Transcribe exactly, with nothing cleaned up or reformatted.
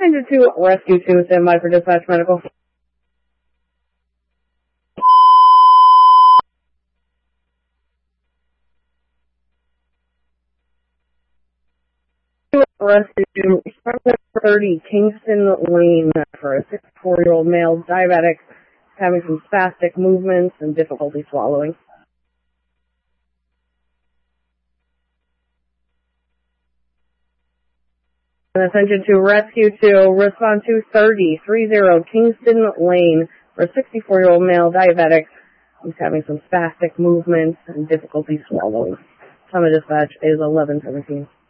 Attention to Rescue two, stand by for dispatch medical. Rescue two, thirty Kingston Lane for a sixty-four-year-old male diabetic having some spastic movements and difficulty swallowing. And attention to Rescue two, respond to thirty Kingston Lane for a sixty-four-year-old male diabetic who's having some spastic movements and difficulty swallowing. Time of dispatch is eleven seventeen.